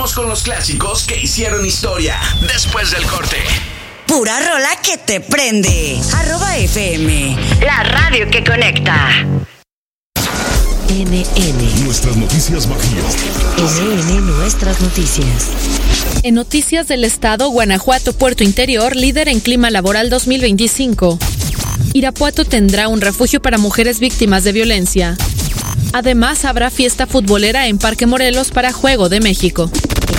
Regresamos con los clásicos que hicieron historia después del corte. Pura rola que te prende. @FM, la radio que conecta. NN. Nuestras noticias Bajío. NN Nuestras noticias. En noticias del estado, Guanajuato, Puerto Interior, líder en clima laboral 2025. Irapuato tendrá un refugio para mujeres víctimas de violencia. Además, habrá fiesta futbolera en Parque Morelos para Juego de México.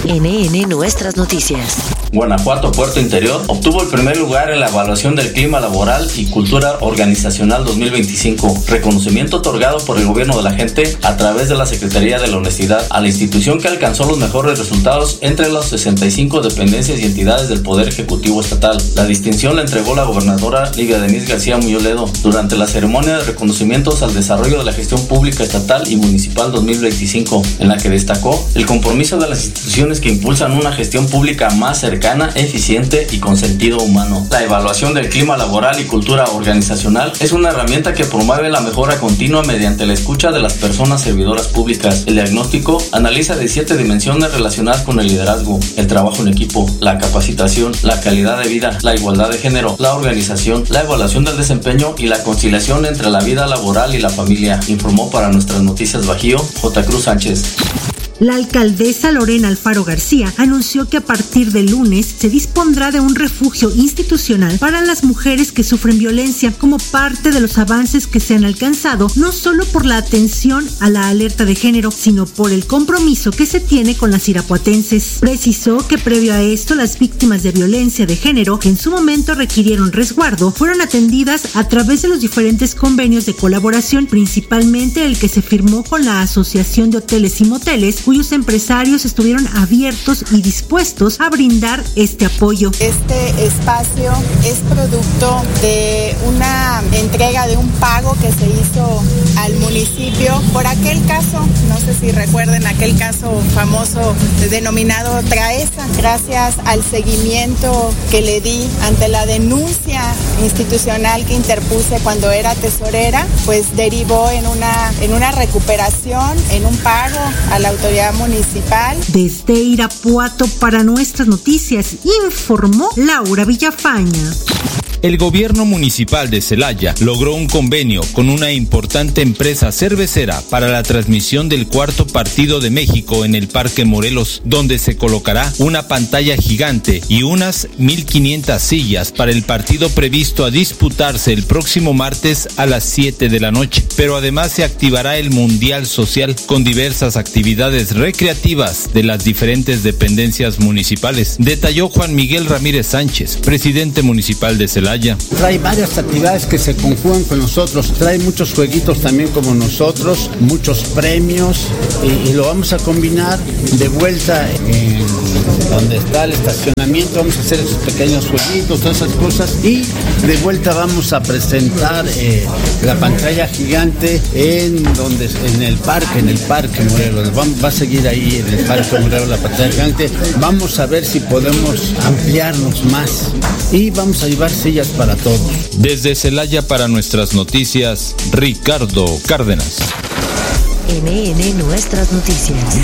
NN Nuestras noticias. Guanajuato, Puerto Interior, obtuvo el primer lugar en la evaluación del clima laboral y cultura organizacional 2025, reconocimiento otorgado por el gobierno de la gente a través de la Secretaría de la Honestidad a la institución que alcanzó los mejores resultados entre las 65 dependencias y entidades del Poder Ejecutivo Estatal. La distinción la entregó la gobernadora Livia Denise García Muñoz Ledo durante la ceremonia de reconocimientos al desarrollo de la gestión pública estatal y municipal 2025, en la que destacó el compromiso de las instituciones que impulsan una gestión pública más cercana, eficiente y con sentido humano. La evaluación del clima laboral y cultura organizacional es una herramienta que promueve la mejora continua mediante la escucha de las personas servidoras públicas. El diagnóstico analiza 17 dimensiones relacionadas con el liderazgo, el trabajo en equipo, la capacitación, la calidad de vida, la igualdad de género, la organización, la evaluación del desempeño y la conciliación entre la vida laboral y la familia, informó para Nuestras Noticias Bajío, J. Cruz Sánchez. La alcaldesa Lorena Alfaro García anunció que a partir del lunes se dispondrá de un refugio institucional para las mujeres que sufren violencia como parte de los avances que se han alcanzado, no solo por la atención a la alerta de género, sino por el compromiso que se tiene con las irapuatenses. Precisó que previo a esto las víctimas de violencia de género que en su momento requirieron resguardo fueron atendidas a través de los diferentes convenios de colaboración, principalmente el que se firmó con la Asociación de Hoteles y Moteles, cuyos empresarios estuvieron abiertos y dispuestos a brindar este apoyo. Este espacio es producto de una entrega de un pago que se hizo al municipio por aquel caso, no sé si recuerden aquel caso famoso denominado Traesa. Gracias al seguimiento que le di ante la denuncia institucional que interpuse cuando era tesorera, pues derivó en una recuperación, en un pago a la autoridad municipal. Desde Irapuato para Nuestras Noticias informó Laura Villafaña. El gobierno municipal de Celaya logró un convenio con una importante empresa cervecera para la transmisión del cuarto partido de México en el Parque Morelos, donde se colocará una pantalla gigante y unas 1,500 sillas para el partido previsto a disputarse el próximo martes a las 7 de la noche. Pero además se activará el Mundial Social con diversas actividades recreativas de las diferentes dependencias municipales, detalló Juan Miguel Ramírez Sánchez, presidente municipal de Celaya. Trae varias actividades que se conjugan con nosotros, trae muchos jueguitos también como nosotros, muchos premios y lo vamos a combinar de vuelta en donde está el estacionamiento, vamos a hacer esos pequeños jueguitos, todas esas cosas y de vuelta vamos a presentar la pantalla gigante en el parque Morelos, va a seguir ahí en el Parque Morelos la pantalla gigante, vamos a ver si podemos ampliarnos más y vamos a llevar sillas para todos. Desde Celaya para Nuestras Noticias, Ricardo Cárdenas. NN Nuestras Noticias.